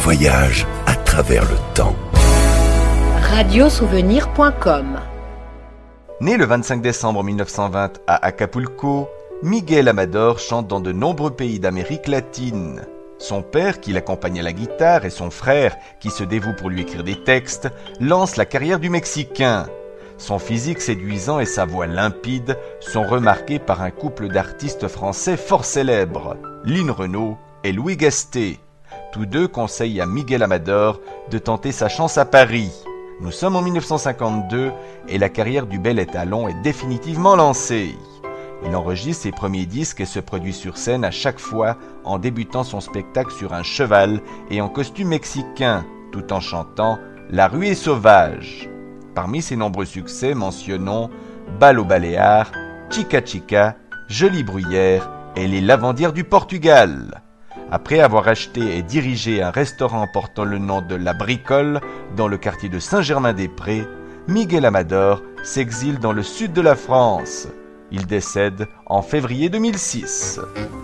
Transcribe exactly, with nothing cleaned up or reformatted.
voyage à travers le temps. radiosouvenir point com. Né le vingt-cinq décembre mille neuf cent vingt à Acapulco, Miguel Amador chante dans de nombreux pays d'Amérique latine. Son père, qui l'accompagne à la guitare, et son frère, qui se dévoue pour lui écrire des textes, lancent la carrière du Mexicain. Son physique séduisant et sa voix limpide sont remarqués par un couple d'artistes français fort célèbres, Lynn Renaud et Louis Gasté. Tous deux conseillent à Miguel Amador de tenter sa chance à Paris. Nous sommes en mille neuf cent cinquante-deux et la carrière du bel étalon est définitivement lancée. Il enregistre ses premiers disques et se produit sur scène à chaque fois en débutant son spectacle sur un cheval et en costume mexicain, tout en chantant « La rue est sauvage ». Parmi ses nombreux succès, mentionnons « Bal aux Baléares »,« Chica Chica »,« Jolie Bruyère » et « Les Lavandières du Portugal ». Après avoir acheté et dirigé un restaurant portant le nom de La Bricole dans le quartier de Saint-Germain-des-Prés, Miguel Amador s'exile dans le sud de la France. Il décède en février deux mille six.